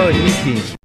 Oh, yes.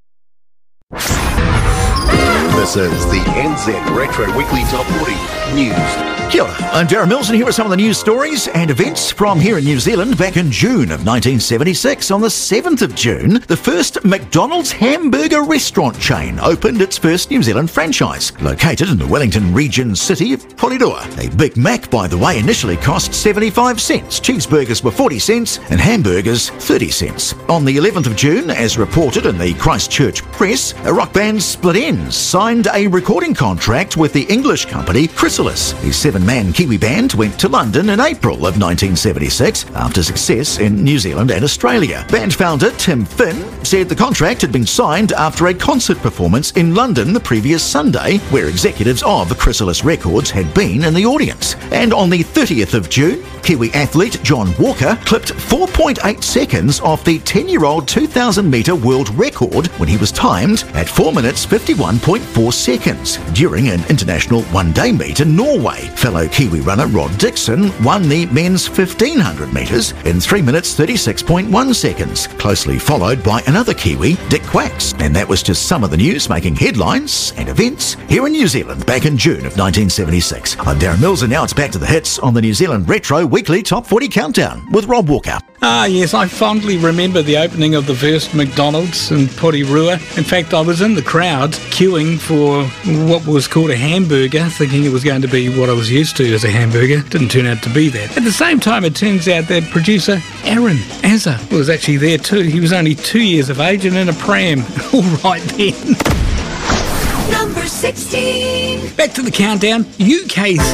This is the NZ Retro Weekly Top 40 News. Kia ora, I'm Darren Mills, and here are some of the news stories and events from here in New Zealand back in June of 1976. On the 7th of June, the first McDonald's hamburger restaurant chain opened its first New Zealand franchise, located in the Wellington region city of Porirua. A Big Mac, by the way, initially cost 75 cents, cheeseburgers were 40 cents, and hamburgers 30 cents. On the 11th of June, as reported in the Christchurch Press, a rock band Split Enz signed a recording contract with the English company Chrysalis. The seven-man Kiwi band went to London in April of 1976 after success in New Zealand and Australia. Band founder Tim Finn said the contract had been signed after a concert performance in London the previous Sunday, where executives of Chrysalis Records had been in the audience. And on the 30th of June, Kiwi athlete John Walker clipped 4.8 seconds off the 10-year-old 2,000-metre world record when he was timed at 4 minutes 51.4 seconds during an international one-day meet in Norway. Fellow Kiwi runner Rod Dixon won the men's 1,500 metres in 3 minutes 36.1 seconds, closely followed by another Kiwi, Dick Quacks. And that was just some of the news making headlines and events here in New Zealand back in June of 1976. I'm Darren Mills, and now it's back to the hits on the New Zealand Retro Weekly Top 40 Countdown with Rob Walker. Ah, yes, I fondly remember the opening of the first McDonald's in Porirua. In fact, I was in the crowd queuing for what was called a hamburger, thinking it was going to be what I was used to as a hamburger. Didn't turn out to be that. At the same time, it turns out that producer Aaron Azza was actually there too. He was only 2 years of age and in a pram. All right then. Number 16. Back to the countdown. UK's